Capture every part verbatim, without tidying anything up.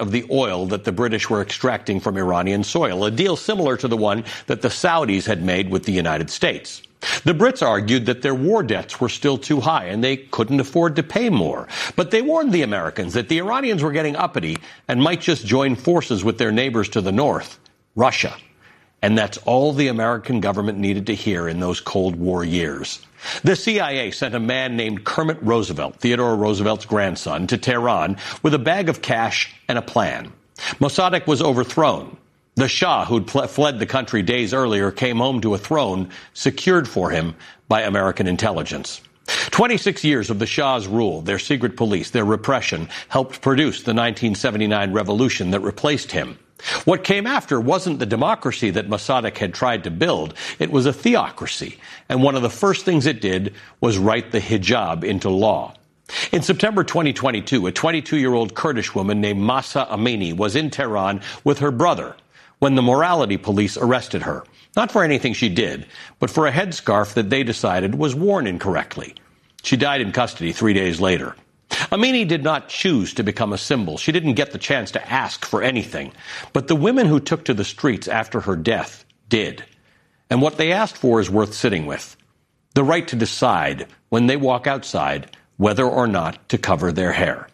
of the oil that the British were extracting from Iranian soil, a deal similar to the one that the Saudis had made with the United States. The Brits argued that their war debts were still too high and they couldn't afford to pay more. But they warned the Americans that the Iranians were getting uppity and might just join forces with their neighbors to the north, Russia. And that's all the American government needed to hear in those Cold War years. The C I A sent a man named Kermit Roosevelt, Theodore Roosevelt's grandson, to Tehran with a bag of cash and a plan. Mossadegh was overthrown. The Shah, who'd pl- fled the country days earlier, came home to a throne secured for him by American intelligence. twenty-six years of the Shah's rule, their secret police, their repression, helped produce the nineteen seventy-nine revolution that replaced him. What came after wasn't the democracy that Mossadegh had tried to build. It was a theocracy. And one of the first things it did was write the hijab into law. In September twenty twenty-two, a twenty-two-year-old Kurdish woman named Mahsa Amini was in Tehran with her brother when the morality police arrested her. Not for anything she did, but for a headscarf that they decided was worn incorrectly. She died in custody three days later. Amini did not choose to become a symbol. She didn't get the chance to ask for anything. But the women who took to the streets after her death did. And what they asked for is worth sitting with. The right to decide, when they walk outside, whether or not to cover their hair.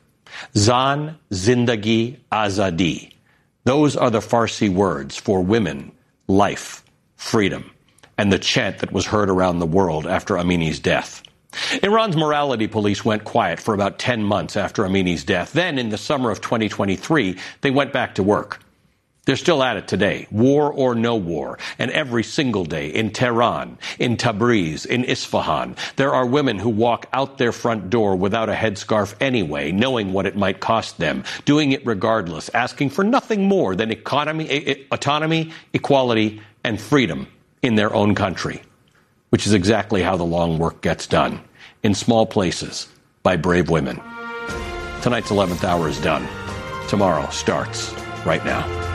Zan, Zindagi, Azadi. Those are the Farsi words for women, life, freedom, and the chant that was heard around the world after Amini's death. Iran's morality police went quiet for about ten months after Amini's death. Then, in the summer of twenty twenty-three, they went back to work. They're still at it today, war or no war. And every single day in Tehran, in Tabriz, in Isfahan, there are women who walk out their front door without a headscarf anyway, knowing what it might cost them, doing it regardless, asking for nothing more than economy, autonomy, equality, and freedom in their own country. Which is exactly how the long work gets done, in small places, by brave women. Tonight's eleventh hour is done. Tomorrow starts right now.